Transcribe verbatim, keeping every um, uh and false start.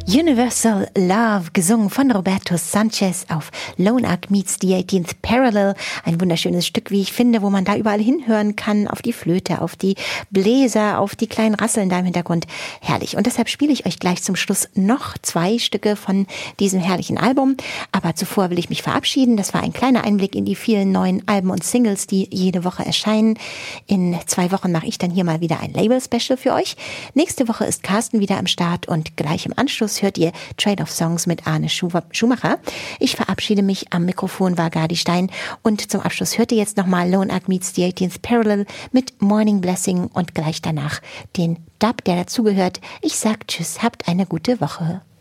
Universal Love, gesungen von Roberto Sanchez auf Lone Ark Meets the eighteenth Parallel. Ein wunderschönes Stück, wie ich finde, wo man da überall hinhören kann, auf die Flöte, auf die Bläser, auf die kleinen Rasseln da im Hintergrund. Herrlich. Und deshalb spiele ich euch gleich zum Schluss noch zwei Stücke von diesem herrlichen Album. Aber zuvor will ich mich verabschieden. Das war ein kleiner Einblick in die vielen neuen Alben und Singles, die jede Woche erscheinen. In zwei Wochen mache ich dann hier mal wieder ein Label-Special für euch. Nächste Woche ist Carsten wieder am Start und gleich im Anschluss hört ihr Trade of Songs mit Arne Schumacher. Ich verabschiede mich. Am Mikrofon war Gadi Stein und zum Abschluss hört ihr jetzt nochmal Lone Ark Meets the eighteenth Parallel mit Morning Blessing und gleich danach den Dub, der dazugehört. Ich sag Tschüss, habt eine gute Woche.